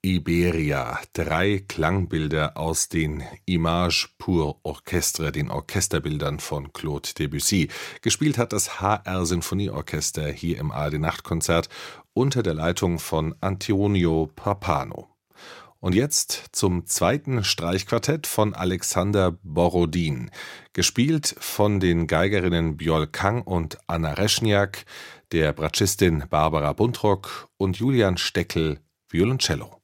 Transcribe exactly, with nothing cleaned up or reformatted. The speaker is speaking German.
Iberia, drei Klangbilder aus den Images pour Orchestre, den Orchesterbildern von Claude Debussy. Gespielt hat das H R-Sinfonieorchester hier im A R D-Nachtkonzert unter der Leitung von Antonio Pappano. Und jetzt zum zweiten Streichquartett von Alexander Borodin, gespielt von den Geigerinnen Bjol Kang und Anna Reschniak, der Bratschistin Barbara Buntrock und Julian Steckel, Violoncello.